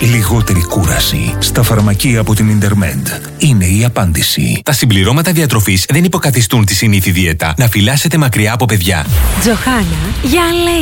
Λιγότερη κούραση. Στα φαρμακεία από την Intermed είναι η απάντηση. Τα συμπληρώματα διατροφής δεν υποκαθιστούν τη συνήθη δίαιτα. Να φυλάσσετε μακριά από παιδιά. Τζοχάνα, για